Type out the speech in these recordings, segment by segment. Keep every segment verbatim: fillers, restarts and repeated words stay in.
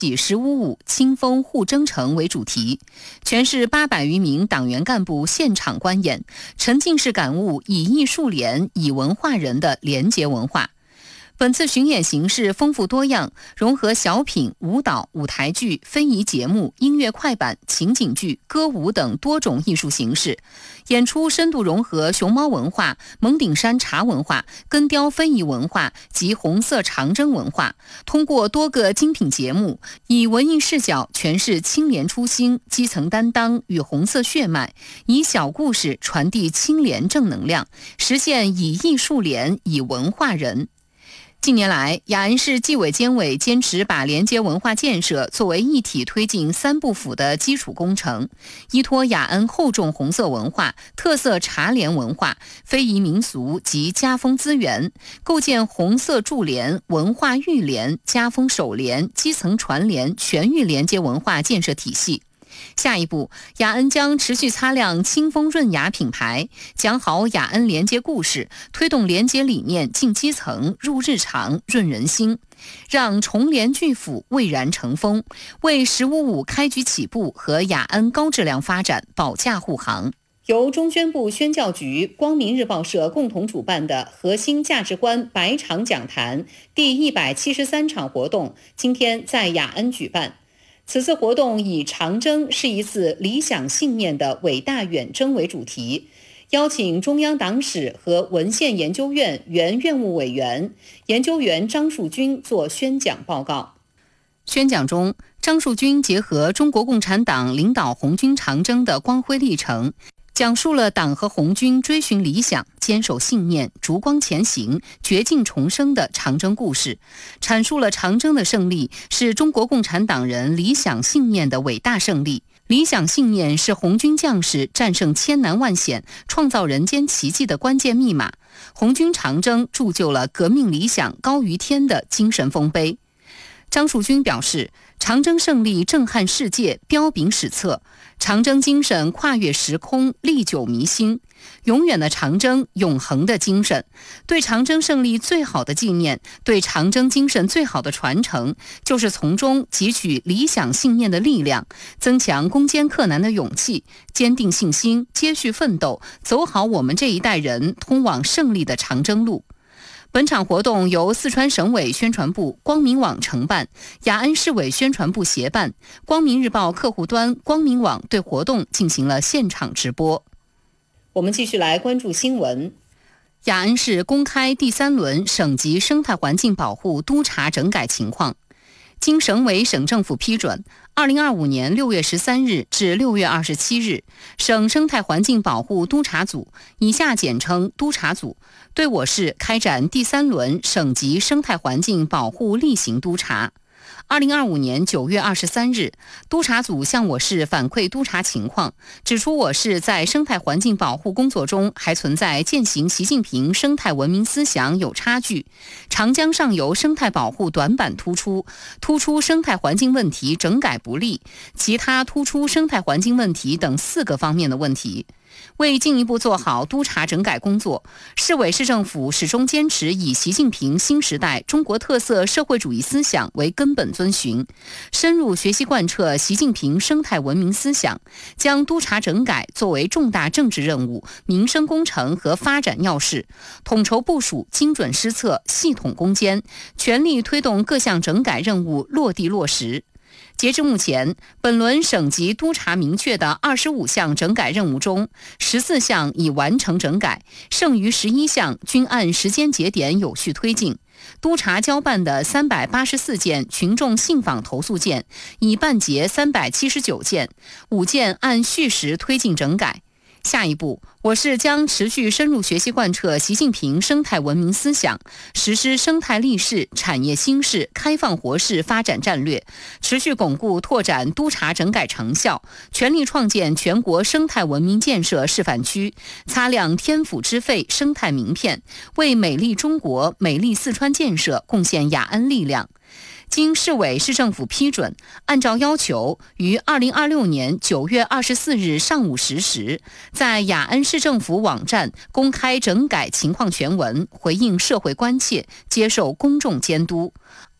以十五五清风护征程为主题，全市八百余名党员干部现场观演，沉浸式感悟以艺树联、以文化人的廉洁文化。本次巡演形式丰富多样，融合小品、舞蹈、舞台剧、非遗节目、音乐快板、情景剧、歌舞等多种艺术形式。演出深度融合熊猫文化、蒙顶山茶文化、根雕非遗文化及红色长征文化，通过多个精品节目，以文艺视角诠释清廉初心、基层担当与红色血脉，以小故事传递清廉正能量，实现以艺树联、以文化人。近年来，雅安市纪委监委坚持把廉洁文化建设作为一体推进三部府的基础工程，依托雅安厚重红色文化、特色茶联文化、非遗民俗及家风资源，构建红色驻联、文化育联、家风守联、基层传联全域廉洁文化建设体系。下一步，雅安将持续擦亮清风润雅品牌，讲好雅安廉洁故事，推动廉洁理念进基层、入日常、润人心，让重廉巨府蔚然成风，为十五五开局起步和雅安高质量发展保驾护航。由中宣部宣教局、光明日报社共同主办的核心价值观百场讲坛第一百七十三场活动，今天在雅安举办。此次活动以长征是一次理想信念的伟大远征为主题，邀请中央党史和文献研究院原院务委员、研究员张树军作宣讲报告。宣讲中，张树军结合中国共产党领导红军长征的光辉历程，讲述了党和红军追寻理想、坚守信念、烛光前行、绝境重生的长征故事，阐述了长征的胜利是中国共产党人理想信念的伟大胜利。理想信念是红军将士战胜千难万险、创造人间奇迹的关键密码。红军长征铸就了革命理想高于天的精神丰碑。张树军表示，长征胜利震撼世界，彪炳史册，长征精神跨越时空，历久弥新。永远的长征，永恒的精神。对长征胜利最好的纪念，对长征精神最好的传承，就是从中汲取理想信念的力量，增强攻坚克难的勇气，坚定信心，接续奋斗，走好我们这一代人通往胜利的长征路。本场活动由四川省委宣传部、光明网承办，雅安市委宣传部协办，光明日报客户端、光明网对活动进行了现场直播。我们继续来关注新闻。雅安市公开第三轮省级生态环境保护督查整改情况。经省委省政府批准，二零二五年六月十三日至六月二十七日，省生态环境保护督查组（以下简称督查组）对我市开展第三轮省级生态环境保护例行督查。二零二五年九月二十三日，督查组向我市反馈督查情况，指出我市在生态环境保护工作中还存在践行习近平生态文明思想有差距，长江上游生态保护短板突出，突出生态环境问题整改不力，其他突出生态环境问题等四个方面的问题。为进一步做好督查整改工作，市委市政府始终坚持以习近平新时代中国特色社会主义思想为根本遵循，深入学习贯彻习近平生态文明思想，将督查整改作为重大政治任务、民生工程和发展要事，统筹部署、精准施策、系统攻坚，全力推动各项整改任务落地落实。截至目前，本轮省级督查明确的二十五项整改任务中，十四项已完成整改，剩余十一项均按时间节点有序推进。督查交办的三百八十四件群众信访投诉件，已办结三百七十九件，五件按序时推进整改。下一步，我市将持续深入学习贯彻习近平生态文明思想，实施生态立市、产业兴市、开放活市发展战略，持续巩固拓展督查整改成效，全力创建全国生态文明建设示范区，擦亮天府之肺生态名片，为美丽中国、美丽四川建设贡献雅安力量。经市委市政府批准，按照要求，于二零二六年九月二十四日上午十时，在雅安市政府网站公开整改情况全文，回应社会关切，接受公众监督。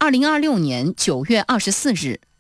二零二六年九月二十四日。